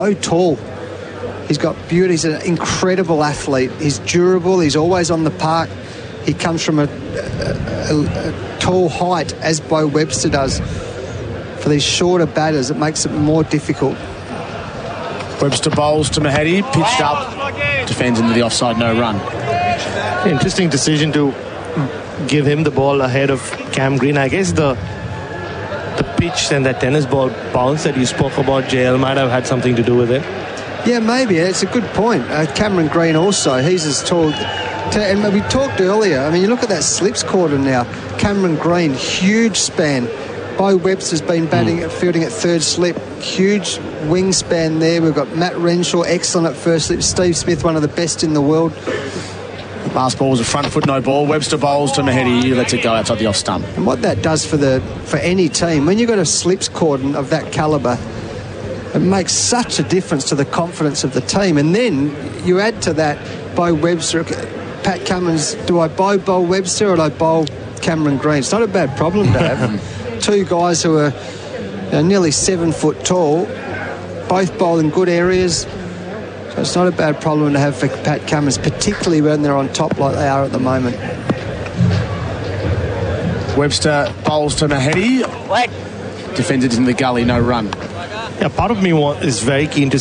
So tall. He's got beauty. He's an incredible athlete. He's durable. He's always on the park. He comes from a tall height, as Bo Webster does. For these shorter batters, it makes it more difficult. Webster bowls to Mahedi, pitched up, defends into the offside, no run. Interesting decision to give him the ball ahead of Cam Green. I guess the pitch and that tennis ball bounce that you spoke about, JL, might have had something to do with it. Yeah, maybe. It's a good point. Cameron Green also, he's as tall. And we talked earlier, I mean, you look at that slips cordon now. Cameron Green, huge span. Bo Webster's been fielding at third slip. Huge wingspan there. We've got Matt Renshaw, excellent at first slip. Steve Smith, one of the best in the world. Last ball was a front foot, no ball. Webster bowls to Mahedi, he lets it go outside the off stump. And what that does for any team, when you've got a slips cordon of that calibre, it makes such a difference to the confidence of the team. And then you add to that Bo Webster, Pat Cummins, do I bowl Webster or do I bowl Cameron Green? It's not a bad problem to have. Two guys who are nearly 7 foot tall, both bowl in good areas. So it's not a bad problem to have for Pat Cummins, particularly when they're on top like they are at the moment. Webster bowls to Mahedi. Defends it in the gully, no run. Yeah, part of me is very keen to